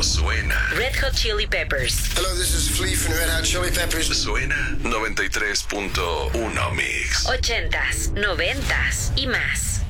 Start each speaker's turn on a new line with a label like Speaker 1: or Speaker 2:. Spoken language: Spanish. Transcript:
Speaker 1: Esto suena.
Speaker 2: Red Hot Chili Peppers.
Speaker 3: Hello, this is Flea from Red Hot Chili Peppers.
Speaker 1: Suena 93.1 Mix.
Speaker 2: 80s, 90s y más.